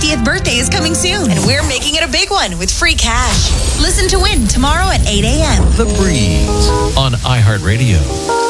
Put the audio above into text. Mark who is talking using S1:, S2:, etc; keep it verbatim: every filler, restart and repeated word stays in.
S1: fiftieth birthday is coming soon, and we're making it a big one with free cash. Listen to win tomorrow at eight a.m.
S2: The Breeze on iHeartRadio.